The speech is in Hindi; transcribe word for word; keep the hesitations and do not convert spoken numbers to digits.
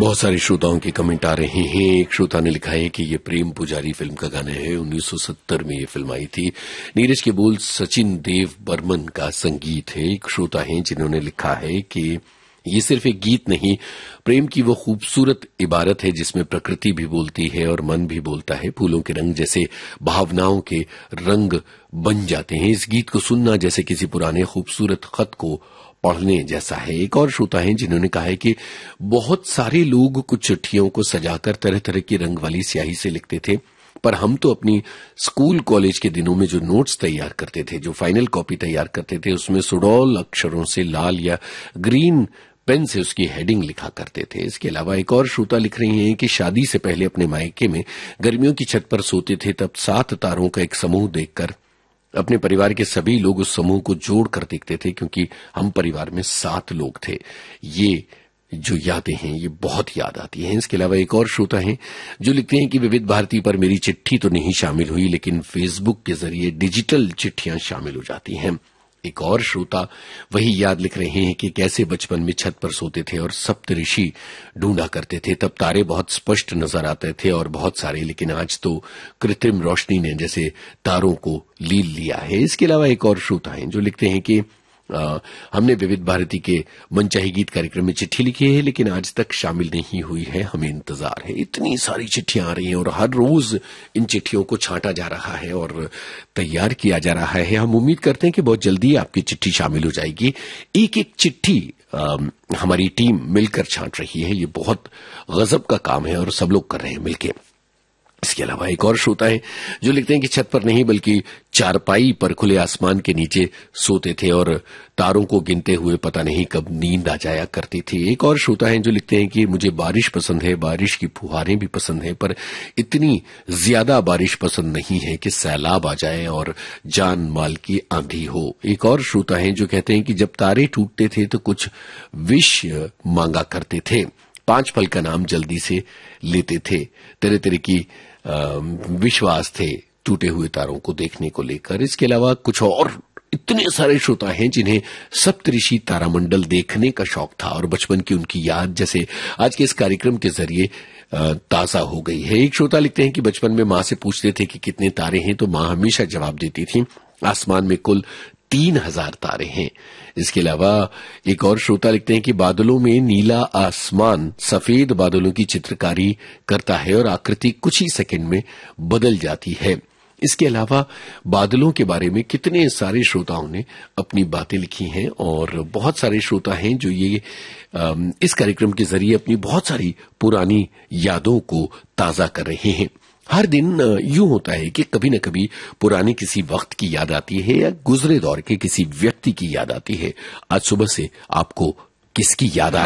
बहुत सारे श्रोताओं के कमेंट आ रहे हैं। एक श्रोता ने लिखा है कि ये प्रेम पुजारी फिल्म का गाना है, उन्नीस सौ सत्तर में ये फिल्म आई थी। नीरज के बोल सचिन देव बर्मन का संगीत है। एक श्रोता हैं जिन्होंने लिखा है कि ये सिर्फ एक गीत नहीं, प्रेम की वो खूबसूरत इबारत है जिसमें प्रकृति भी बोलती है और मन भी बोलता है। फूलों के रंग जैसे भावनाओं के रंग बन जाते हैं। इस गीत को सुनना जैसे किसी पुराने खूबसूरत खत को पढ़ने जैसा है। एक और श्रोता हैं जिन्होंने कहा है कि बहुत सारे लोग कुछ चिट्ठियों को सजाकर तरह तरह की रंग वाली स्याही से लिखते थे, पर हम तो अपनी स्कूल कॉलेज के दिनों में जो नोट्स तैयार करते थे, जो फाइनल कॉपी तैयार करते थे, उसमें सुडौल अक्षरों से लाल या ग्रीन पेन से उसकी हेडिंग लिखा करते थे। इसके अलावा एक और श्रोता लिख रही हैं कि शादी से पहले अपने मायके में गर्मियों की छत पर सोते थे, तब सात तारों का एक समूह देखकर अपने परिवार के सभी लोग उस समूह को जोड़कर देखते थे, क्योंकि हम परिवार में सात लोग थे। ये जो यादें हैं ये बहुत याद आती हैं। इसके अलावा एक और श्रोता हैं जो लिखते हैं कि विविध भारती पर मेरी चिट्ठी तो नहीं शामिल हुई, लेकिन फेसबुक के जरिए डिजिटल चिट्ठियां शामिल हो जाती हैं। एक और श्रोता वही याद लिख रहे हैं कि कैसे बचपन में छत पर सोते थे और सप्तऋषि ढूंढा करते थे, तब तारे बहुत स्पष्ट नजर आते थे और बहुत सारे, लेकिन आज तो कृत्रिम रोशनी ने जैसे तारों को लील लिया है। इसके अलावा एक और श्रोता हैं जो लिखते हैं कि आ, हमने विविध भारती के मनचाही गीत कार्यक्रम में चिट्ठी लिखी है, लेकिन आज तक शामिल नहीं हुई है, हमें इंतजार है। इतनी सारी चिट्ठियां आ रही हैं और हर रोज इन चिट्ठियों को छांटा जा रहा है और तैयार किया जा रहा है। हम उम्मीद करते हैं कि बहुत जल्दी आपकी चिट्ठी शामिल हो जाएगी। एक एक चिट्ठी आ, हमारी टीम मिलकर छांट रही है। ये बहुत गजब का काम है और सब लोग कर रहे हैं मिलकर। इसके अलावा एक और श्रोता है जो लिखते हैं कि छत पर नहीं बल्कि चारपाई पर खुले आसमान के नीचे सोते थे और तारों को गिनते हुए पता नहीं कब नींद आ जाया करती थी। एक और श्रोता है जो लिखते हैं कि मुझे बारिश पसंद है, बारिश की फुहारें भी पसंद है, पर इतनी ज्यादा बारिश पसंद नहीं है कि सैलाब आ जाए और जान माल की आंधी हो। एक और श्रोता है जो कहते हैं कि जब तारे टूटते थे तो कुछ विश मांगा करते थे, पांच फल का नाम जल्दी से लेते थे, तरह तरह की विश्वास थे टूटे हुए तारों को देखने को लेकर। इसके अलावा कुछ और इतने सारे श्रोता हैं जिन्हें सप्तऋषि तारामंडल देखने का शौक था और बचपन की उनकी याद जैसे आज के इस कार्यक्रम के जरिए ताजा हो गई है। एक श्रोता लिखते हैं कि बचपन में मां से पूछते थे कि कितने तारे हैं, तो मां हमेशा जवाब देती थी आसमान में कुल तीन हजार तारे हैं। इसके अलावा एक और श्रोता लिखते हैं कि बादलों में नीला आसमान सफेद बादलों की चित्रकारी करता है और आकृति कुछ ही सेकंड में बदल जाती है। इसके अलावा बादलों के बारे में कितने सारे श्रोताओं ने अपनी बातें लिखी हैं और बहुत सारे श्रोता हैं जो ये इस कार्यक्रम के जरिए अपनी बहुत सारी पुरानी यादों को ताजा कर रहे हैं। हर दिन यूं होता है कि कभी न कभी पुराने किसी वक्त की याद आती है या गुजरे दौर के किसी व्यक्ति की याद आती है। आज सुबह से आपको किसकी याद आ